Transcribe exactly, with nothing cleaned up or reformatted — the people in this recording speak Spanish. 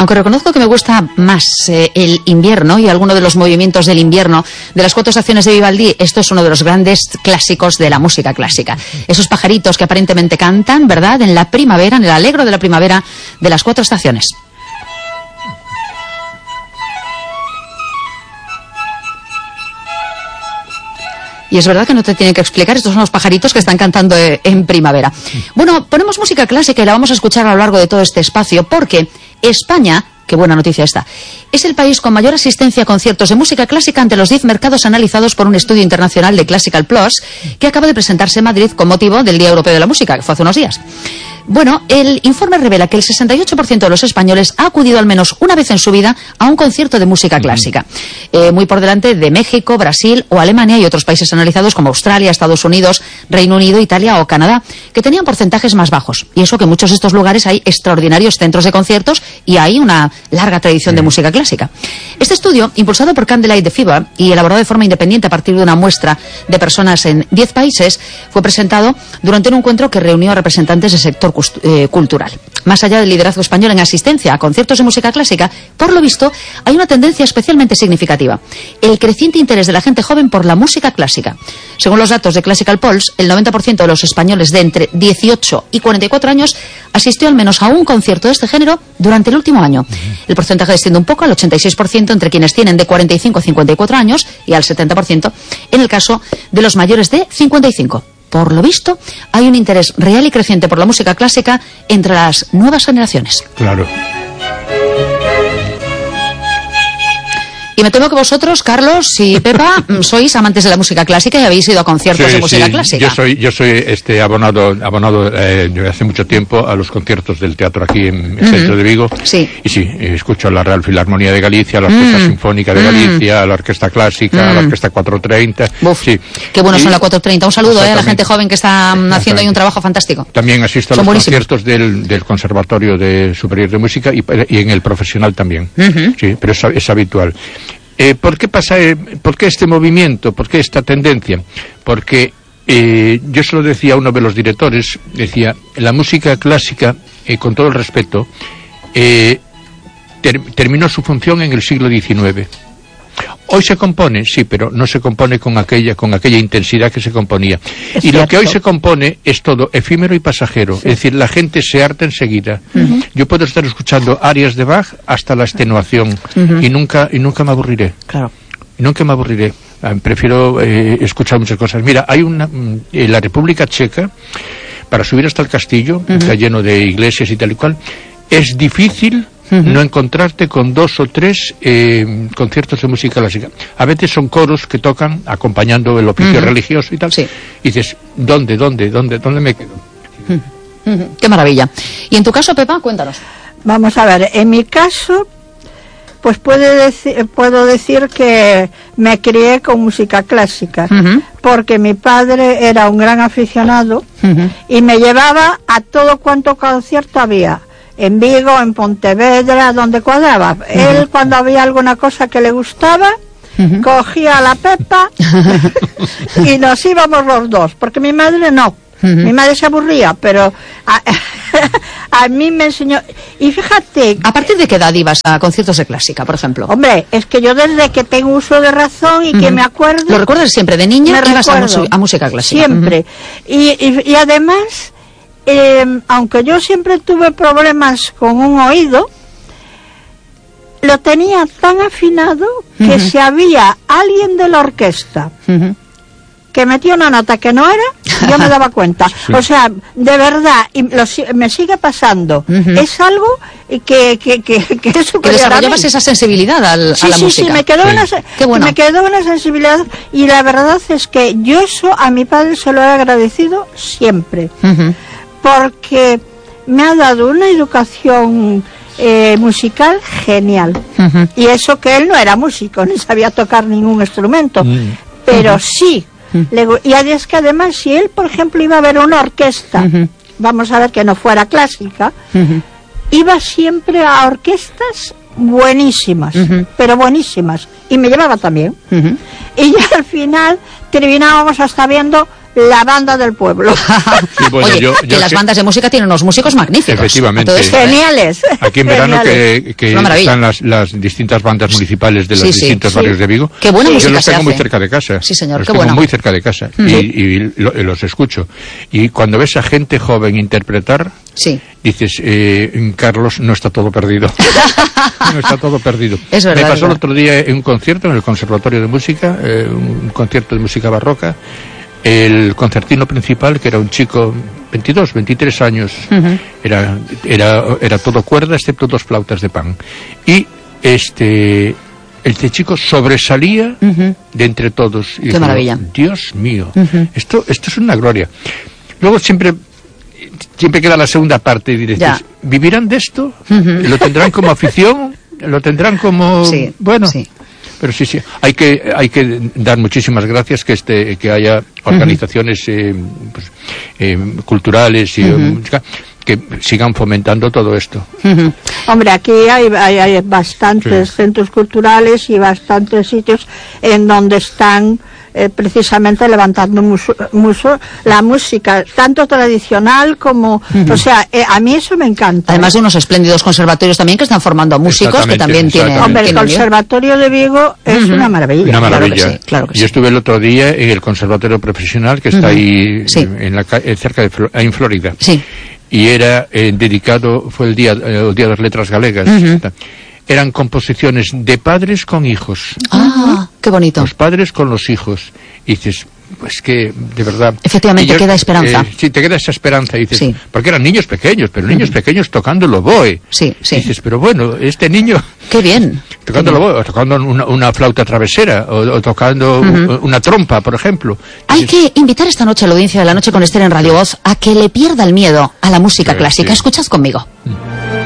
Aunque reconozco que me gusta más eh, el invierno y alguno de los movimientos del invierno de las cuatro estaciones de Vivaldi, esto es uno de los grandes clásicos de la música clásica. Esos pajaritos que aparentemente cantan, ¿verdad?, en la primavera, en el alegro de la primavera de las cuatro estaciones. Y es verdad que no te tienen que explicar, estos son los pajaritos que están cantando en primavera. Bueno, ponemos música clásica y la vamos a escuchar a lo largo de todo este espacio, porque España, qué buena noticia esta, es el país con mayor asistencia a conciertos de música clásica ante los diez mercados analizados por un estudio internacional de Classical Plus, que acaba de presentarse en Madrid con motivo del Día Europeo de la Música, que fue hace unos días. Bueno, el informe revela que el sesenta y ocho por ciento de los españoles ha acudido al menos una vez en su vida a un concierto de música clásica, eh, muy por delante de México, Brasil o Alemania y otros países analizados como Australia, Estados Unidos, Reino Unido, Italia o Canadá, que tenían porcentajes más bajos. Y eso que en muchos de estos lugares hay extraordinarios centros de conciertos y hay una larga tradición de música clásica. Este estudio, impulsado por Candlelight Fever y elaborado de forma independiente a partir de una muestra de personas en diez países, fue presentado durante un encuentro que reunió a representantes del sector cultural. Más allá del liderazgo español en asistencia a conciertos de música clásica, por lo visto, hay una tendencia especialmente significativa: el creciente interés de la gente joven por la música clásica. Según los datos de Classical Pulse, el noventa por ciento de los españoles de entre dieciocho y cuarenta y cuatro años asistió al menos a un concierto de este género durante el último año. El porcentaje desciende un poco al ochenta y seis por ciento entre quienes tienen de cuarenta y cinco a cincuenta y cuatro años y al setenta por ciento en el caso de los mayores de cincuenta y cinco. Por lo visto, hay un interés real y creciente por la música clásica entre las nuevas generaciones. Claro. Y me temo que vosotros, Carlos y Pepa, sois amantes de la música clásica y habéis ido a conciertos sí, de música sí. clásica. Yo soy, yo soy este abonado, abonado eh, hace mucho tiempo a los conciertos del teatro aquí en el uh-huh. centro de Vigo. Sí. Y sí, escucho a la Real Filarmonía de Galicia, a la Orquesta mm. Sinfónica de Galicia, a la Orquesta Clásica, mm. a la Orquesta cuatrocientos treinta. Uf, sí. Qué buenos y, son la cuatrocientos treinta. Un saludo eh, a la gente joven que está haciendo ahí un trabajo fantástico. También asisto a son los buenísimos. conciertos del, del Conservatorio de Superior de Música y, y en el profesional también. Uh-huh. Sí, pero es, es habitual. Eh, ¿Por qué pasa, eh, por qué este movimiento, por qué esta tendencia? Porque eh, yo se lo decía a uno de los directores, decía, la música clásica, eh, con todo el respeto, eh, ter, terminó su función en el siglo diecinueve. Hoy se compone, sí, pero no se compone con aquella con aquella intensidad que se componía. Es y cierto. Lo que hoy se compone es todo efímero y pasajero. Sí. Es decir, la gente se harta enseguida. Uh-huh. Yo puedo estar escuchando arias de Bach hasta la extenuación uh-huh. y nunca y nunca me aburriré. Claro. Y nunca me aburriré. Prefiero eh, escuchar muchas cosas. Mira, hay una en la República Checa, para subir hasta el castillo, uh-huh. está lleno de iglesias y tal y cual, es difícil Uh-huh. no encontrarte con dos o tres eh, conciertos de música clásica. A veces son coros que tocan acompañando el oficio uh-huh. religioso y tal. Sí. Y dices, ¿dónde, dónde, dónde, dónde me quedo? Uh-huh. Uh-huh. Qué maravilla. Y en tu caso, Pepa, cuéntanos. Vamos a ver, en mi caso, pues puede deci- puedo decir que me crié con música clásica, uh-huh. porque mi padre era un gran aficionado uh-huh. y me llevaba a todo cuanto concierto había. En Vigo, en Pontevedra, donde cuadraba. Uh-huh. Él, cuando había alguna cosa que le gustaba, uh-huh. cogía a la Pepa y nos íbamos los dos, porque mi madre no. Uh-huh. Mi madre se aburría, pero a, a mí me enseñó. Y fíjate... ¿A partir de qué edad ibas a conciertos de clásica, por ejemplo? Hombre, es que yo desde que tengo uso de razón y uh-huh. que me acuerdo... ¿Lo recuerdas siempre? ¿De niña ibas a, mus- a música clásica? Siempre. Uh-huh. y, y, y además... Eh, aunque yo siempre tuve problemas con un oído, lo tenía tan afinado que uh-huh. si había alguien de la orquesta uh-huh. que metía una nota que no era, yo me daba cuenta. Sí. O sea, de verdad, y lo, me sigue pasando. Uh-huh. Es algo que, que, que, que es que desarrollabas esa sensibilidad al, sí, a la sí, música. Sí, me quedó, sí. Una, Qué bueno. me quedó una sensibilidad y la verdad es que yo eso a mi padre se lo he agradecido siempre. Uh-huh. Porque me ha dado una educación eh, musical genial. Uh-huh. Y eso que él no era músico, ni sabía tocar ningún instrumento. Uh-huh. Pero uh-huh. sí. Uh-huh. Le, y es que además, si él, por ejemplo, iba a ver una orquesta, uh-huh. vamos a ver que no fuera clásica, uh-huh. iba siempre a orquestas buenísimas, uh-huh. pero buenísimas. Y me llevaba también. Uh-huh. Y ya al final terminábamos hasta viendo la banda del pueblo. Sí, bueno, Oye, yo, que yo las que... bandas de música tienen unos músicos magníficos. Efectivamente. Entonces, Geniales. Aquí en verano que, que están las, las distintas bandas municipales de los sí, sí, distintos sí. barrios de Vigo. Qué buena yo música los tengo se muy hace. cerca de casa. Sí, señor, los qué tengo bueno. muy cerca de casa mm. y, y lo, los escucho. Y cuando ves a gente joven interpretar, sí. dices, eh, Carlos, no está todo perdido. No está todo perdido. Es verdad, Me pasó es verdad. el otro día en un concierto en el Conservatorio de Música, eh, un concierto de música barroca. El concertino principal, que era un chico, veintidós, veintitrés años, uh-huh. era, era, era todo cuerda, excepto dos flautas de pan. Y este, este chico sobresalía uh-huh. de entre todos. Y Qué dijo, maravilla. Dios mío, uh-huh. esto, esto es una gloria. Luego siempre... Siempre queda la segunda parte y dices, ya. ¿vivirán de esto? Uh-huh. ¿Lo tendrán como afición? ¿Lo tendrán como...? Sí, bueno, sí. Pero sí, sí, hay que hay que dar muchísimas gracias que este que haya organizaciones uh-huh. eh, pues, eh, culturales y uh-huh. que sigan fomentando todo esto. Uh-huh. Hombre, aquí hay, hay, hay bastantes sí. centros culturales y bastantes sitios en donde están eh, precisamente levantando muso, muso, la música, tanto tradicional como... Uh-huh. O sea, eh, a mí eso me encanta. Además de unos espléndidos conservatorios también que están formando a músicos que también tienen... Hombre, el tienen Conservatorio de Vigo es uh-huh. una maravilla. Una maravilla. Claro que sí, claro que sí. Yo estuve el otro día en el Conservatorio Profesional que está uh-huh. ahí sí. en la, cerca de en Florida. Sí. Y era eh, dedicado, fue el día, eh, el día de las letras galegas. Uh-huh. Eran composiciones de padres con hijos. Ah, qué bonito. Los padres con los hijos. Y dices, pues que, de verdad... Efectivamente, yo, queda esperanza. Eh, sí, te queda esa esperanza. Y dices, sí. porque eran niños pequeños, pero niños uh-huh. pequeños tocando el oboe. Sí, sí. Y dices, pero bueno, este niño... Qué bien. Tocando el oboe, o tocando una, una flauta travesera, o, o tocando uh-huh. una trompa, por ejemplo. Hay dices, que invitar esta noche a la audiencia de La Noche con Esther en Radio Voz a que le pierda el miedo a la música sí, clásica. Sí. Escuchad conmigo. Uh-huh.